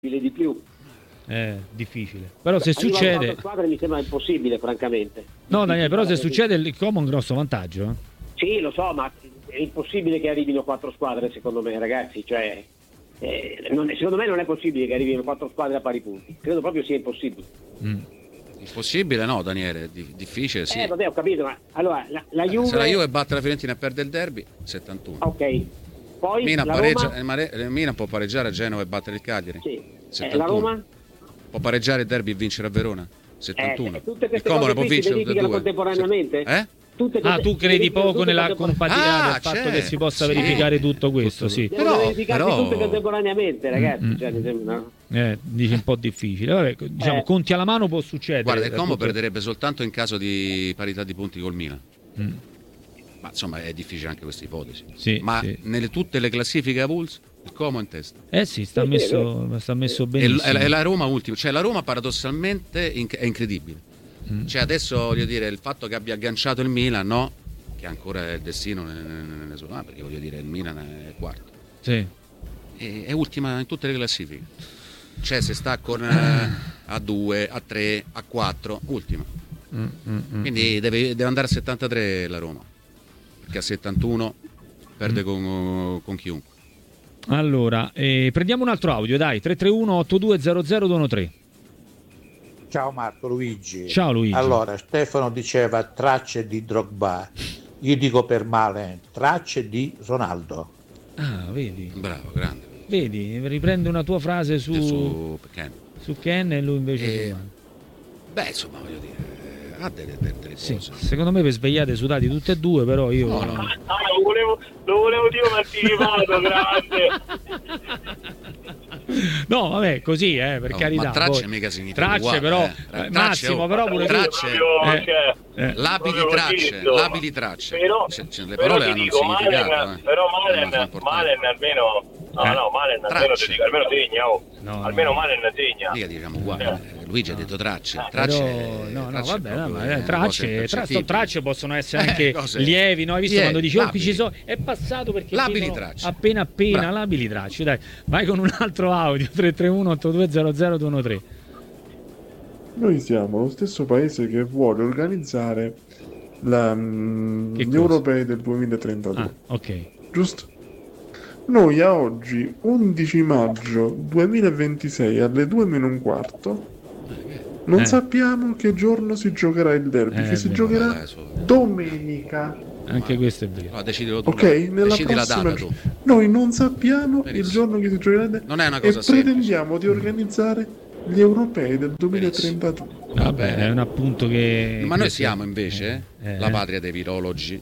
di più. Difficile. Però se succede 4 squadre mi sembra impossibile, francamente. No, Daniele, però se succede il Como è un grosso vantaggio. Sì, lo so, ma è impossibile che arrivino 4 squadre, secondo me, ragazzi. Cioè, secondo me non è possibile che arrivino 4 squadre a pari punti. Credo proprio sia impossibile. Impossibile no, Daniele, difficile sì. Vabbè, ho capito, ma allora la Juve... Se la Juve batte la Fiorentina e perde il derby, 71. Ok. Poi Milan la pareggia, Roma... Milan può pareggiare a Genova e battere il Cagliari. Sì. 71. La Roma? Può pareggiare il derby e vincere a Verona. 71. Tutte Il queste Como cose può qui si vincere verificano contemporaneamente? Tu credi poco nella compatibilità del fatto che si possa verificare tutto questo, sì. Devono verificarsi tutte contemporaneamente, ragazzi. Cioè, mi sembra... dice un po' difficile. Vabbè, diciamo, conti alla mano può succedere. Guarda, il Como perderebbe soltanto in caso di parità di punti col Milan. Ma insomma è difficile anche questa ipotesi. Ma nelle tutte le classifiche avulse il Como è in testa. Sì, sta messo benissimo. E la Roma ultima, cioè la Roma paradossalmente è incredibile. Cioè adesso voglio dire il fatto che abbia agganciato il Milan, no? Che ancora è il destino nelle sue mani, perché voglio dire il Milan è quarto. Sì. È ultima in tutte le classifiche. Cioè se sta con a 2, a 3, a 4, ultima. Quindi deve andare a 73 la Roma. Perché a 71 perde con chiunque. Allora, prendiamo un altro audio, dai, 331 8200 213. Ciao Marco, Luigi. Ciao Luigi. Allora, Stefano diceva tracce di Drogba, io dico per male, tracce di Ronaldo. Ah, vedi? Bravo, grande. Vedi, riprende una tua frase su Ken e lui invece... Beh, insomma, voglio dire, ha delle cose. Secondo me vi svegliate sudati tutte e due, però io... lo volevo dire anticipato, grande. No, vabbè, così, per carità. Ma tracce mica significa tracce uguale, però, Tracce, Massimo, però pure tracce, labili tracce. Però, le parole hanno un significato. Però Malen almeno... Malen almeno segna, almeno Malen segna. Mica diciamo uguale. Luigi ha detto tracce. Tracce possono essere anche lievi, no? Hai visto quando dici qui ci sono, è passato perché labili tracce. Appena labili tracce. Dai, vai con un altro audio 331 8200 213. Noi siamo lo stesso paese che vuole organizzare gli europei del 2032. Ok. Giusto? Noi a oggi, 11 maggio 2026 alle 2:15, non sappiamo che giorno si giocherà il derby, che si giocherà domenica. Anche questo è vero. No, decidilo tu. Ok, nella prossima la data tu. Noi non sappiamo il giorno che si giocherà il derby. Non è una cosa e pretendiamo di organizzare gli europei del 2032. Va bene, è un appunto che... Ma noi siamo invece la patria dei virologi,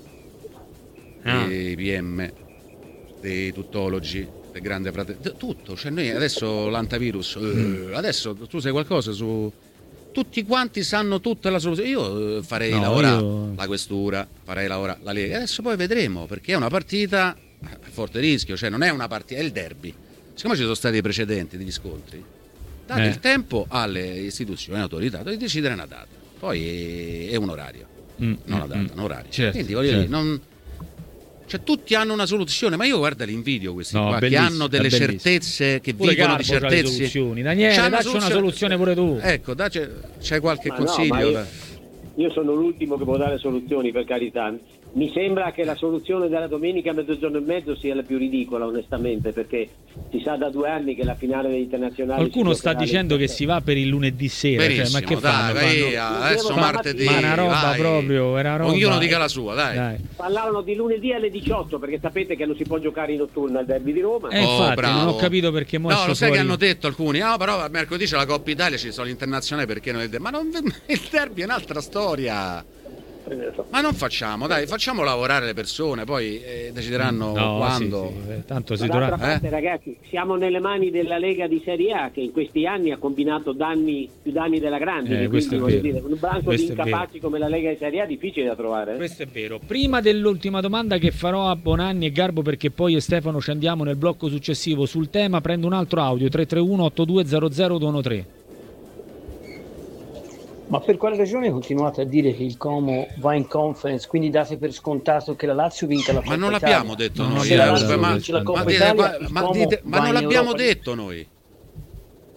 dei PM, dei tuttologi, del grande fratello, tutto. Cioè noi adesso l'antivirus, adesso tu sai qualcosa su... Tutti quanti sanno tutta la soluzione. Io farei lavorare la questura, farei lavorare la Lega. Adesso poi vedremo, perché è una partita a forte rischio, cioè non è una partita, è il derby. Siccome ci sono stati i precedenti degli scontri, date il tempo alle istituzioni, autorità di decidere una data. Poi è un orario, non la data, un orario. Certo, quindi voglio dire, cioè tutti hanno una soluzione, ma io guarda l'invidio questi qua che hanno delle certezze, che pure vivono di certezze. Daniele, dacci una soluzione pure tu. Ecco, c'è qualche consiglio? Io sono l'ultimo che può dare soluzioni, per carità. Mi sembra che la soluzione della domenica a mezzogiorno e mezzo sia la più ridicola, onestamente, perché si sa da 2 anni che la finale degli internazionali... Qualcuno sta dicendo che si va per il lunedì sera. Benissimo, cioè, ma che dai, fanno? Adesso martedì. Ma una roba proprio, era roba. Ognuno dica la sua, dai. Parlavano di lunedì alle 18, perché sapete che non si può giocare in notturna al derby di Roma. Infatti, bravo. non ho capito perché mo lo sai fuori. che hanno detto alcuni, però mercoledì c'è la Coppa Italia, ci sono l'internazionale, perché non il derby? Ma il derby è un'altra storia. Ma non facciamo lavorare le persone, poi decideranno quando. Sì. Tanto si D'altra parte, ragazzi, siamo nelle mani della Lega di Serie A, che in questi anni ha combinato più danni della grande. Quindi voglio dire, un branco di incapaci come la Lega di Serie A è difficile da trovare. Questo è vero. Prima dell'ultima domanda che farò a Bonanni e Garbo, perché poi io e Stefano ci andiamo nel blocco successivo sul tema, prendo un altro audio 331 8200 213. Ma per quale ragione continuate a dire che il Como va in conference, quindi date per scontato che la Lazio vinca la Coppa Italia? Ma non l'abbiamo detto noi. Ma Ma non l'abbiamo detto noi.